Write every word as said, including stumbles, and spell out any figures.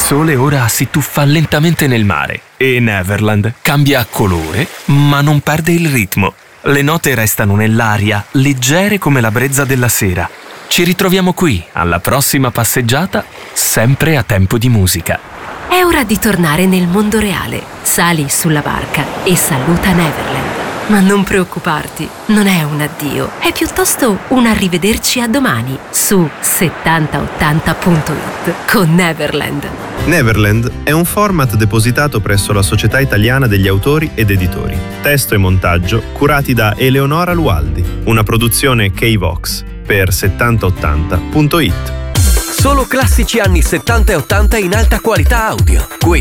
sole ora si tuffa lentamente nel mare e Neverland cambia colore, ma non perde il ritmo. Le note restano nell'aria, leggere come la brezza della sera. Ci ritroviamo qui, alla prossima passeggiata, sempre a tempo di musica. È ora di tornare nel mondo reale. Sali sulla barca e saluta Neverland. Ma non preoccuparti, non è un addio, è piuttosto un arrivederci a domani su settanta ottanta punto it con Neverland. Neverland è un format depositato presso la Società Italiana degli Autori ed Editori. Testo e montaggio curati da Eleonora Lualdi. Una produzione K-Vox per settanta ottanta punto it. Solo classici anni settanta e ottanta in alta qualità audio. Qui